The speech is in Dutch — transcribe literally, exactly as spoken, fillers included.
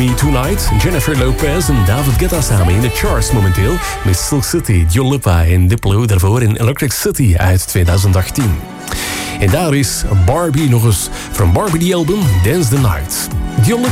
Me Tonight. Jennifer Lopez en David Guetta samen in de charts momenteel. Met Silk City, Dua Lipa en Diplo daarvoor in Electric City uit twintig achttien. En daar is Barbie nog eens van Barbie the album Dance the Night. Dua Lipa